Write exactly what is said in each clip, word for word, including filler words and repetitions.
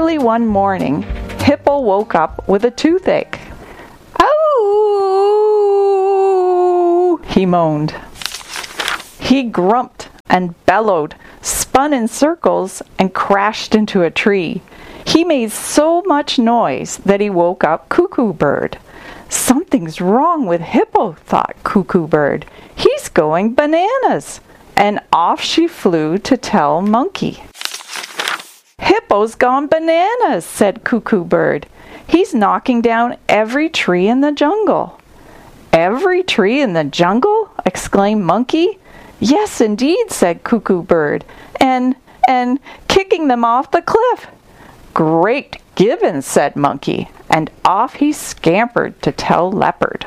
Early one morning, Hippo woke up with a toothache. "Oh!" he moaned. He grumped and bellowed, spun in circles, and crashed into a tree. He made so much noise that he woke up Cuckoo Bird. "Something's wrong with Hippo," thought Cuckoo Bird. "He's going bananas." And off she flew to tell Monkey. "Hippo's gone bananas," said Cuckoo Bird. "He's knocking down every tree in the jungle." "Every tree in the jungle?" exclaimed Monkey. "Yes, indeed," said Cuckoo Bird. And, and kicking them off the cliff." "Great Gibbons," said Monkey, and off he scampered to tell Leopard.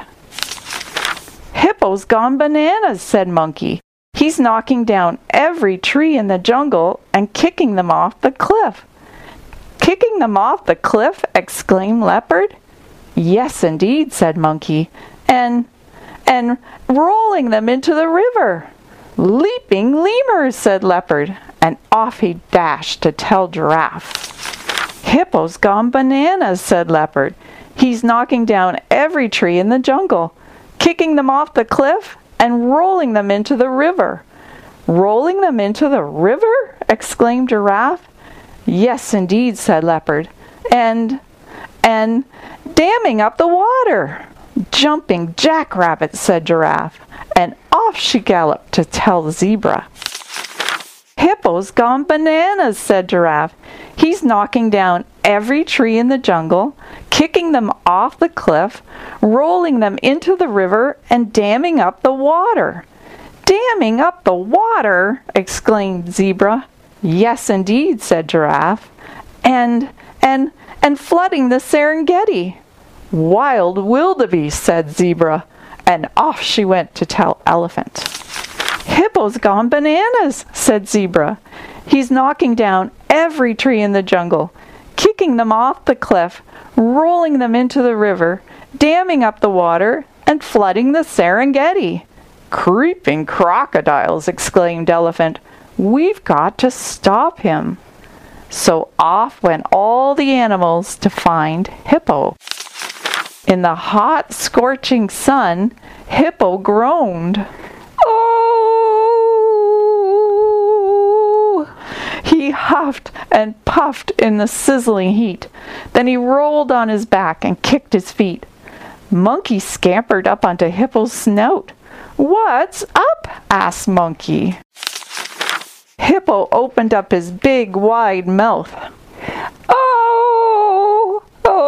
"Hippo's gone bananas," said Monkey. "He's knocking down every tree in the jungle and kicking them off the cliff." "Kicking them off the cliff?" exclaimed Leopard. "Yes, indeed," said Monkey, and, and rolling them into the river." "Leaping lemurs," said Leopard, and off he dashed to tell Giraffe. "Hippo's gone bananas," said Leopard. "He's knocking down every tree in the jungle, kicking them off the cliff, and rolling them into the river." "Rolling them into the river?" exclaimed Giraffe. "Yes, indeed," said Leopard, and, and damming up the water." "Jumping jackrabbits," said Giraffe, and off she galloped to tell Zebra. "Hippo's gone bananas," said Giraffe. "He's knocking down every tree in the jungle, kicking them off the cliff, rolling them into the river, and damming up the water." "Damming up the water?" exclaimed Zebra. "Yes, indeed," said Giraffe, and, and, and flooding the Serengeti." "Wild wildebeest," said Zebra, and off she went to tell Elephant. "Hippo's gone bananas," said Zebra. "He's knocking down every tree in the jungle, kicking them off the cliff, rolling them into the river, damming up the water, and flooding the Serengeti." "Creeping crocodiles," exclaimed Elephant. "We've got to stop him." So off went all the animals to find Hippo. In the hot, scorching sun, Hippo groaned. "Oh!" He huffed and puffed in the sizzling heat. Then he rolled on his back and kicked his feet. Monkey scampered up onto Hippo's snout. "What's up?" asked Monkey. Hippo opened up his big, wide mouth. "Oh!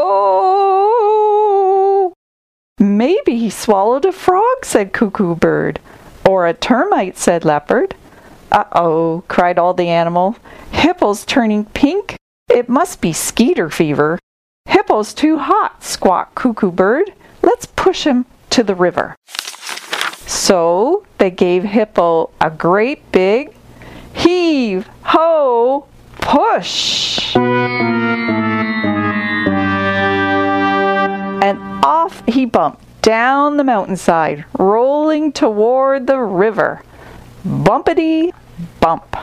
Oh!" "Maybe he swallowed a frog," said Cuckoo Bird. "Or a termite," said Leopard. "Uh-oh," cried all the animals. "Hippo's turning pink. It must be skeeter fever." "Hippo's too hot," squawked Cuckoo Bird. "Let's push him to the river." So they gave Hippo a great big heave, ho, push. And off he bumped down the mountainside, rolling toward the river. Bumpity bump.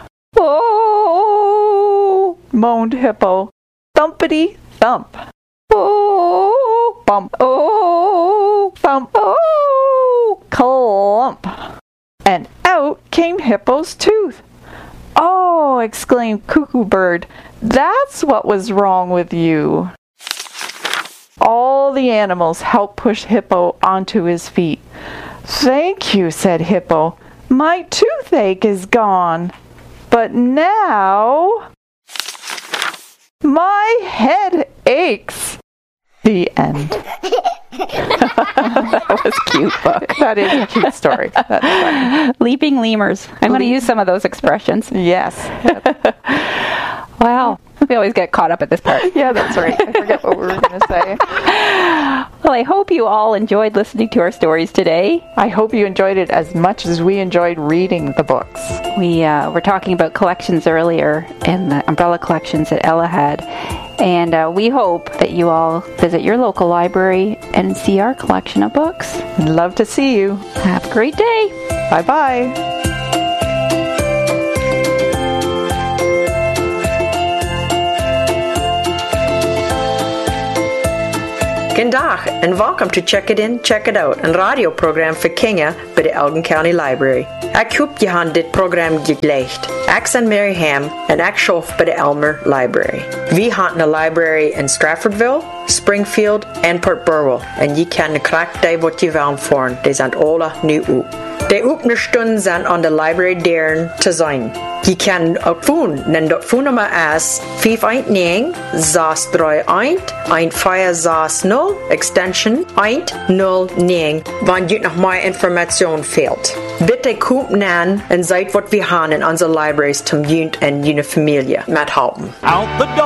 "Oh!" moaned Hippo. "Thumpity thump. Oh, bump. Oh, thump. Oh, clump." And out came Hippo's tooth. "Oh!" exclaimed Cuckoo Bird. "That's what was wrong with you." All the animals helped push Hippo onto his feet. "Thank you," said Hippo. "My toothache is gone. But now my head aches." The end. That was cute, book. That is a cute story. That's funny. Leaping lemurs. I'm going to use some of those expressions. Yes. Wow. We always get caught up at this part. Yeah, that's right. I forget what we were going to say. Well, I hope you all enjoyed listening to our stories today. I hope you enjoyed it as much as we enjoyed reading the books. We uh, were talking about collections earlier and the umbrella collections that Ella had. And uh, we hope that you all visit your local library and see our collection of books. We'd love to see you. Have a great day. Bye-bye. G'dag and welcome to Check It In, Check It Out, een radioprogram voor kinderen bij de Elgin County Library. Ik hoop je aan dit programma gelegd. Ik ben Mary Ham en ik schoof bij de Elmer Library. We hebben een library in Stratfordville, Springfield en Port Burwell. En je kan de kracht die wat je wil voeren. Die zijn alle nu op. De openingsstunden zijn aan de library deuren te zijn. Je kan ook phone, en dat phonenummer is vijf een negen zes drie een een vier zes nul, extension een nul negen, wanneer je nog meer informatie fehlt. Bitte kommt an en seid wat wir haben in unsere Libraries zum Jund und jene Familie mithelfen. Out the door.